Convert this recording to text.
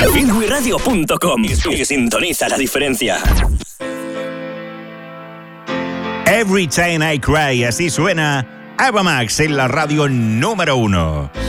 Finwiradio.com y sintoniza la diferencia. Every Time I Cry, así suena Ava Max en la radio número 1.